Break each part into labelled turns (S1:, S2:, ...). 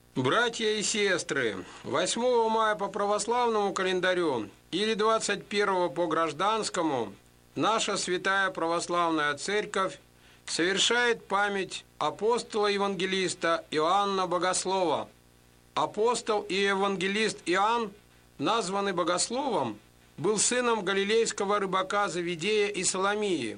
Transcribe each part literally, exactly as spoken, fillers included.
S1: Братья и сестры, восьмого мая по православному календарю или двадцать первого по гражданскому наша Святая Православная Церковь совершает память апостола-евангелиста Иоанна Богослова. Апостол и евангелист Иоанн, названный Богословом, был сыном галилейского рыбака Завидея и Соломии.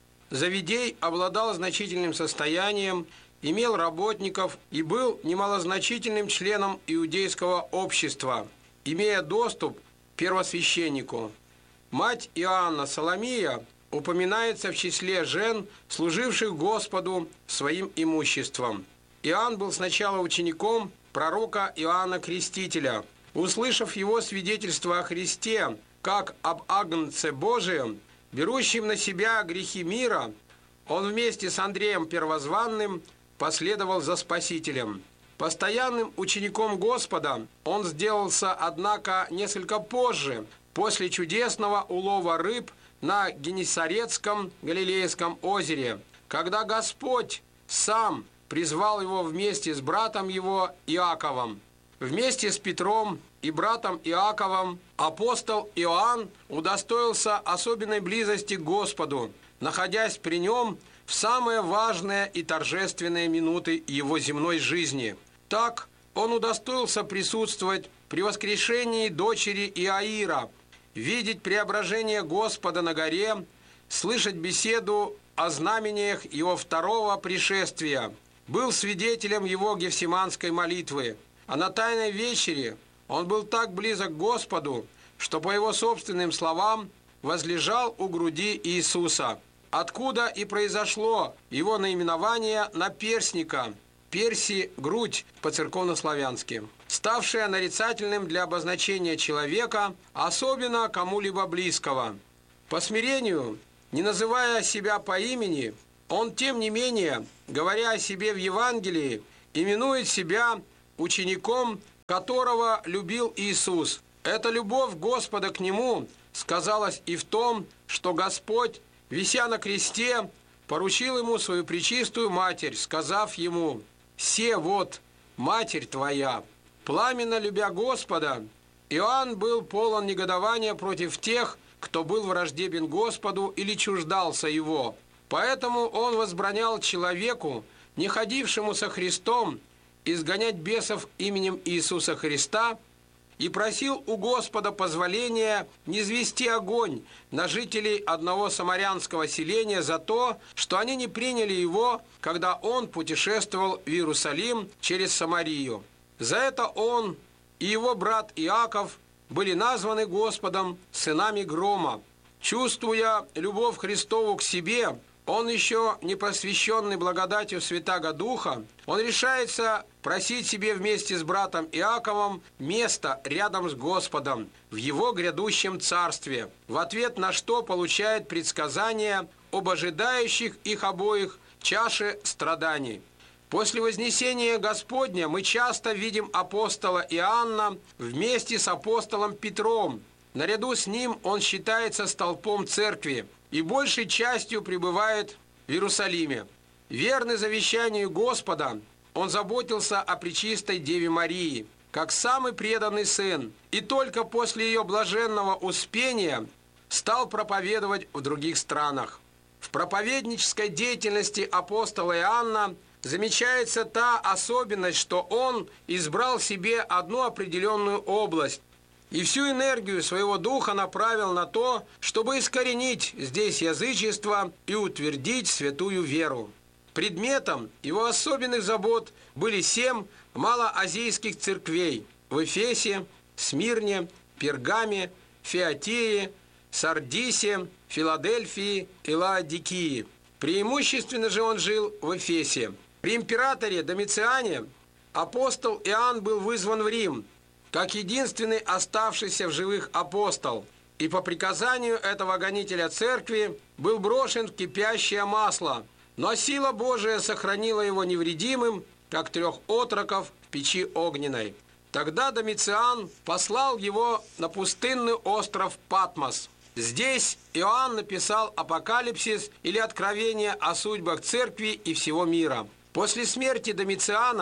S1: Завидей обладал значительным состоянием, имел работников и был немалозначительным членом иудейского общества, имея доступ к первосвященнику. Мать Иоанна, Соломия, упоминается в числе жен, служивших Господу своим имуществом. Иоанн был сначала учеником пророка Иоанна Крестителя. Услышав его свидетельство о Христе, как об Агнце Божием, берущем на себя грехи мира, он вместе с Андреем Первозванным последовал за Спасителем. Постоянным учеником Господа он сделался, однако, несколько позже, после чудесного улова рыб на Генесарецком Галилейском озере, когда Господь сам призвал его вместе с братом его Иаковом. Вместе с Петром и братом Иаковом апостол Иоанн удостоился особенной близости к Господу, находясь при нем в самые важные и торжественные минуты его земной жизни. Так он удостоился присутствовать при воскрешении дочери Иаира, видеть преображение Господа на горе, слышать беседу о знамениях его второго пришествия, был свидетелем его гефсиманской молитвы, а на Тайной вечере он был так близок к Господу, что, по его собственным словам, возлежал у груди Иисуса, откуда и произошло его наименование наперсника, перси – грудь по-церковнославянски, ставшее нарицательным для обозначения человека, особенно кому-либо близкого. По смирению, не называя себя по имени, он, тем не менее, говоря о себе в Евангелии, именует себя учеником, которого любил Иисус. Эта любовь Господа к нему сказалась и в том, что Господь, вися на кресте, поручил ему свою пречистую Матерь, сказав ему: «Се вот, Матерь твоя». Пламенно любя Господа, Иоанн был полон негодования против тех, кто был враждебен Господу или чуждался Его. Поэтому он возбранял человеку, не ходившему со Христом, изгонять бесов именем Иисуса Христа, и просил у Господа позволения низвести огонь на жителей одного самарянского селения за то, что они не приняли его, когда он путешествовал в Иерусалим через Самарию. За это он и его брат Иаков были названы Господом сынами грома. Чувствуя любовь Христову к себе, он, еще не просвещенный благодатью Святаго Духа, он решается просить себе вместе с братом Иаковом место рядом с Господом в его грядущем царстве, в ответ на что получает предсказание об ожидающих их обоих чаше страданий. После вознесения Господня мы часто видим апостола Иоанна вместе с апостолом Петром. Наряду с ним он считается столпом церкви и большей частью пребывает в Иерусалиме. Верный завещанию Господа, он заботился о пречистой Деве Марии, как самый преданный сын, и только после ее блаженного успения стал проповедовать в других странах. В проповеднической деятельности апостола Иоанна замечается та особенность, что он избрал себе одну определенную область и всю энергию своего духа направил на то, чтобы искоренить здесь язычество и утвердить святую веру. Предметом его особенных забот были семь малоазийских церквей в Эфесе, Смирне, Пергаме, Фиатии, Сардисе, Филадельфии и Лаодикии. Преимущественно же он жил в Эфесе. При императоре Домициане апостол Иоанн был вызван в Рим, как единственный оставшийся в живых апостол, и по приказанию этого гонителя церкви был брошен в кипящее масло, но сила Божия сохранила его невредимым, как трех отроков в печи огненной. Тогда Домициан послал его на пустынный остров Патмос. Здесь Иоанн написал Апокалипсис или Откровение о судьбах церкви и всего мира. После смерти Домициана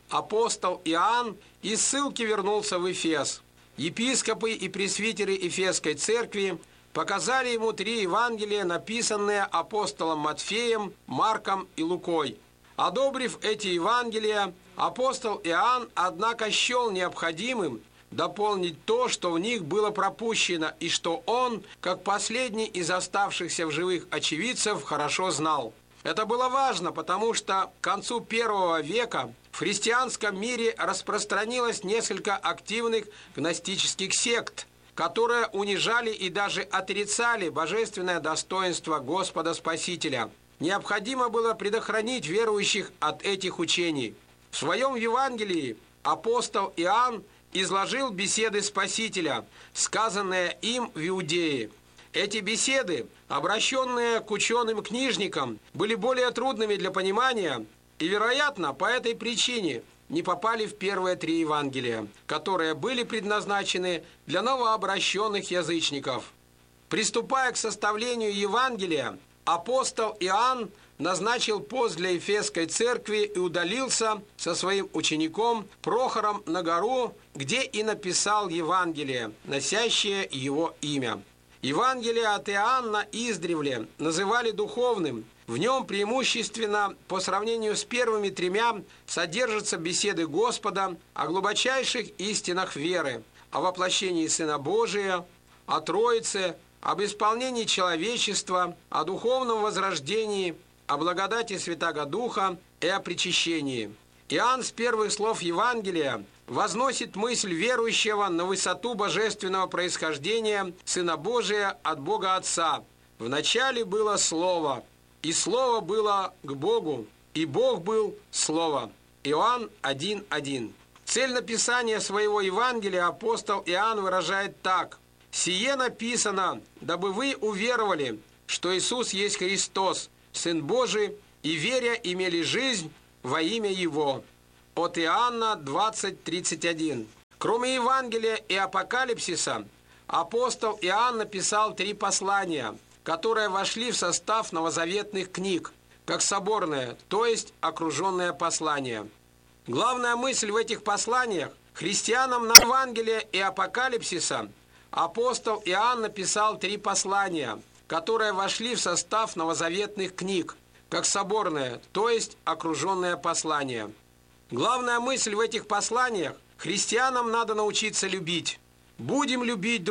S1: апостол Иоанн из ссылки вернулся в Эфес. Епископы и пресвитеры Эфесской церкви показали ему три Евангелия, написанные апостолом Матфеем, Марком и Лукой. Одобрив эти Евангелия, апостол Иоанн, однако, счел необходимым дополнить то, что в них было пропущено, и что он, как последний из оставшихся в живых очевидцев, хорошо знал. Это было важно, потому что к концу первого века в христианском мире распространилось несколько активных гностических сект, которые унижали и даже отрицали божественное достоинство Господа Спасителя. Необходимо было предохранить верующих от этих учений. В своем Евангелии апостол Иоанн изложил беседы Спасителя, сказанные им в Иудее. Эти беседы, обращенные к ученым-книжникам, были более трудными для понимания и, вероятно, по этой причине не попали в первые три Евангелия, которые были предназначены для новообращенных язычников. Приступая к составлению Евангелия, апостол Иоанн назначил пост для Эфесской церкви и удалился со своим учеником Прохором на гору, где и написал Евангелие, носящее его имя. Евангелие от Иоанна издревле называли духовным. В нем преимущественно, по сравнению с первыми тремя, содержатся беседы Господа о глубочайших истинах веры, о воплощении Сына Божия, о Троице, об исполнении человечества, о духовном возрождении, о благодати Святаго Духа и о причащении. Иоанн с первых слов Евангелия возносит мысль верующего на высоту божественного происхождения Сына Божия от Бога Отца. «Вначале было Слово, и Слово было к Богу, и Бог был Слово». Иоанн один один. Цель написания своего Евангелия апостол Иоанн выражает так: «Сие написано, дабы вы уверовали, что Иисус есть Христос, Сын Божий, и веря имели жизнь во имя Его». От Иоанна двадцать тридцать один. Кроме Евангелия и Апокалипсиса, апостол Иоанн написал три послания, которые вошли в состав новозаветных книг, как соборное, то есть окруженное послание. Главная мысль в этих посланиях: христианам на Евангелие и Апокалипсиса апостол Иоанн написал три послания, которые вошли в состав новозаветных книг, как соборное, то есть окруженное послание. Главная мысль в этих посланиях: христианам надо научиться любить. Будем любить